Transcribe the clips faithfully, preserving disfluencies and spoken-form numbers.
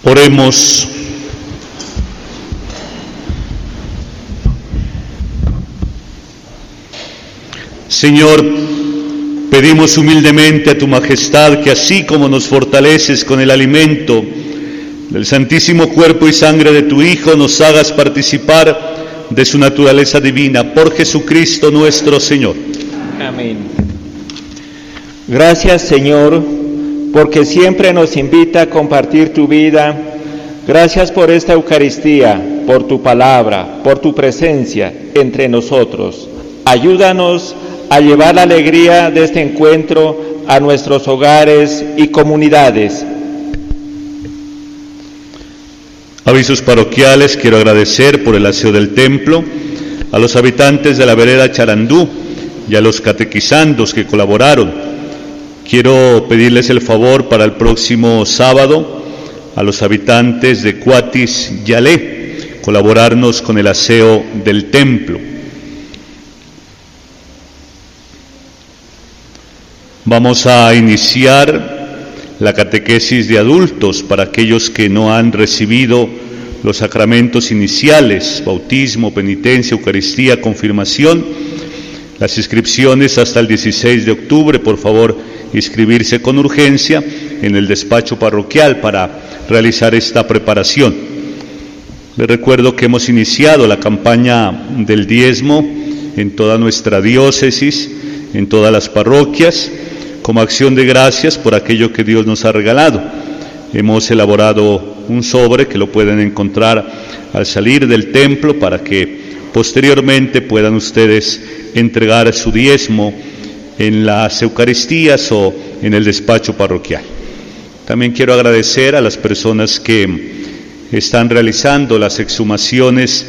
Oremos. Señor, pedimos humildemente a tu majestad que así como nos fortaleces con el alimento del santísimo cuerpo y sangre de tu Hijo, nos hagas participar de su naturaleza divina, por Jesucristo nuestro Señor. Amén. Gracias, Señor, porque siempre nos invita a compartir tu vida. Gracias por esta Eucaristía, por tu palabra, por tu presencia entre nosotros. Ayúdanos a llevar la alegría de este encuentro a nuestros hogares y comunidades. Avisos parroquiales. Quiero agradecer por el aseo del templo, a los habitantes de la vereda Charandú y a los catequizandos que colaboraron. Quiero pedirles el favor para el próximo sábado a los habitantes de Cuatis Yalé, colaborarnos con el aseo del templo. Vamos a iniciar la catequesis de adultos para aquellos que no han recibido los sacramentos iniciales, bautismo, penitencia, Eucaristía, confirmación. Las inscripciones hasta el dieciséis de octubre, por favor, inscribirse con urgencia en el despacho parroquial para realizar esta preparación. Les recuerdo que hemos iniciado la campaña del diezmo en toda nuestra diócesis, en todas las parroquias, como acción de gracias por aquello que Dios nos ha regalado. Hemos elaborado un sobre que lo pueden encontrar al salir del templo para que posteriormente puedan ustedes entregar su diezmo en las Eucaristías o en el despacho parroquial. También quiero agradecer a las personas que están realizando las exhumaciones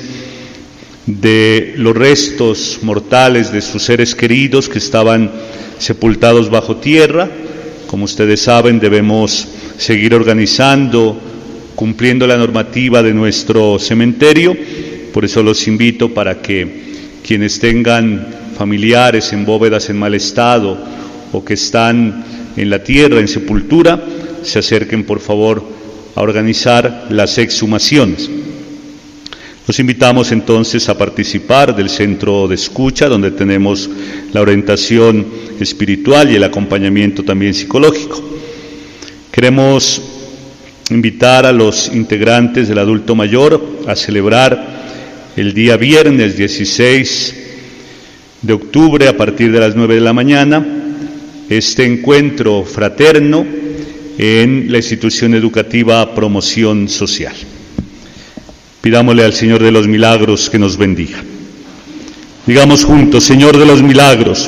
de los restos mortales de sus seres queridos que estaban sepultados bajo tierra. Como ustedes saben, debemos seguir organizando, cumpliendo la normativa de nuestro cementerio. Por eso los invito para que quienes tengan familiares en bóvedas en mal estado o que están en la tierra, en sepultura, se acerquen por favor a organizar las exhumaciones. Los invitamos entonces a participar del centro de escucha, donde tenemos la orientación espiritual y el acompañamiento también psicológico. Queremos invitar a los integrantes del adulto mayor a celebrar el día viernes dieciséis de octubre a partir de las nueve de la mañana este encuentro fraterno en la institución educativa Promoción Social. Pidámosle al Señor de los Milagros que nos bendiga. Digamos juntos: Señor de los Milagros,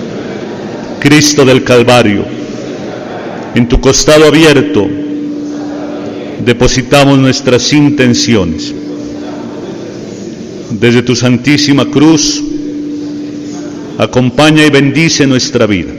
Cristo del Calvario, en tu costado abierto depositamos nuestras intenciones. Desde tu santísima cruz, acompaña y bendice nuestra vida.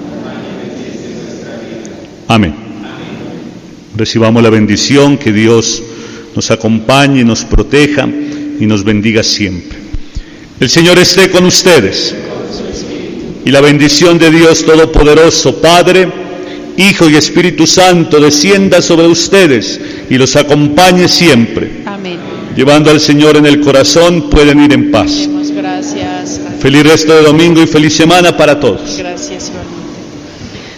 Amén. Recibamos la bendición, que Dios nos acompañe, nos proteja y nos bendiga siempre. El Señor esté con ustedes. Y la bendición de Dios Todopoderoso, Padre, Hijo y Espíritu Santo, descienda sobre ustedes y los acompañe siempre. Amén. Llevando al Señor en el corazón, pueden ir en paz. Demos gracias. Feliz resto de domingo y feliz semana para todos. Gracias.